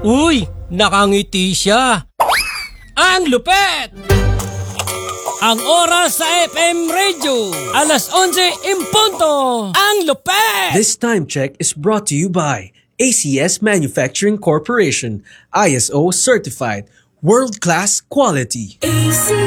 Uy, nakangiti siya. Ang lupet! Ang oras sa FM Radio, alas 11 in punto. Ang lupet! This time check is brought to you by ACS Manufacturing Corporation, ISO certified, world-class quality.